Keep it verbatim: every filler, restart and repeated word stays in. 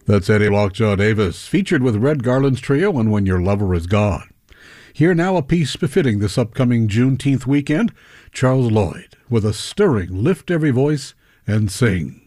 That's Eddie Lockjaw Davis, featured with Red Garland's trio and When Your Lover Is Gone. Here now a piece befitting this upcoming Juneteenth weekend, Charles Lloyd, with a stirring Lift Every Voice and Sing.